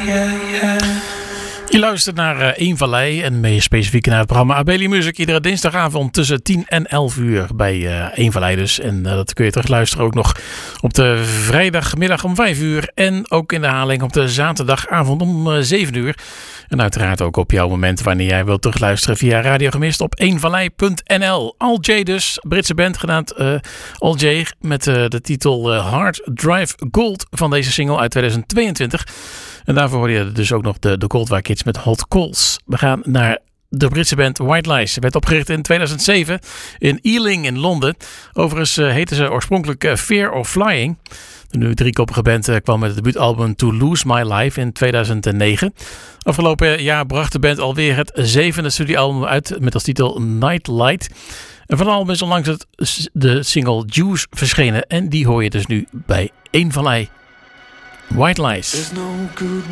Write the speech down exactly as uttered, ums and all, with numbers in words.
Je luistert naar uh, Eén Vallei en meer specifiek naar het programma Abeli Music. Iedere dinsdagavond tussen tien en elf uur bij uh, Eén Vallei dus. En uh, dat kun je terugluisteren ook nog op de vrijdagmiddag om vijf uur. En ook in de herhaling op de zaterdagavond om uh, zeven uur. En uiteraard ook op jouw moment wanneer jij wilt terugluisteren via Radio Gemist op eenvallei punt n l. Al J dus, Britse band genaamd uh, Al J met uh, de titel uh, Hard Drive Gold van deze single uit tweeduizend tweeëntwintig. En daarvoor hoorde je dus ook nog de, de Goldwire Kids met Hot Calls. We gaan naar de Britse band White Lies. Ze werd opgericht in tweeduizend zeven in Ealing in Londen. Overigens uh, heette ze oorspronkelijk uh, Fear of Flying. De nu driekoppige band uh, kwam met het debuutalbum To Lose My Life in tweeduizend negen. Afgelopen jaar bracht de band alweer het zevende studioalbum uit met als titel Night Light. En van het album is onlangs het, de single Juice verschenen. En die hoor je dus nu bij Eén Vallei. White Lies.